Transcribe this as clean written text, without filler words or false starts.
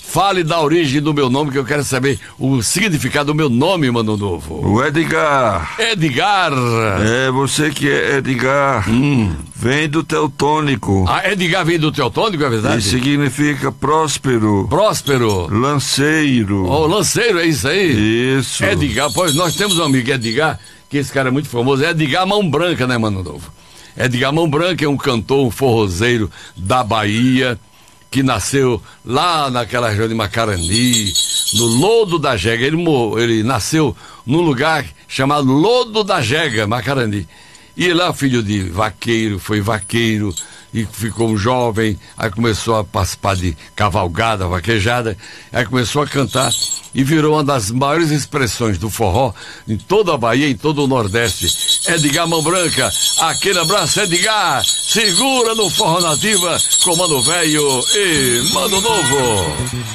Fale da origem do meu nome, que eu quero saber o significado do meu nome, Mano Novo. O Edgar. Edgar. É, você que é Edgar. Vem do teutônico. Ah, Edgar vem do teutônico, é verdade? E significa próspero. Próspero. Lanceiro. Oh, lanceiro, é isso aí? Isso. Edgar, pois nós temos um amigo, Edgar, que esse cara é muito famoso, é Edgar Mão Branca, né, Mano Novo? Edgar Mão Branca é um cantor, um forrozeiro da Bahia, que nasceu lá naquela região de Macarani, no Lodo da Jega. Ele nasceu num lugar chamado Lodo da Jega, Macarani. E ele é filho de vaqueiro, foi vaqueiro e ficou um jovem, aí começou a participar de cavalgada, vaquejada, aí começou a cantar e virou uma das maiores expressões do forró em toda a Bahia, em todo o Nordeste. Edgar Mão Branca, aquele abraço, Edgar, segura no Forró Nativa com Mano Velho e Mano Novo.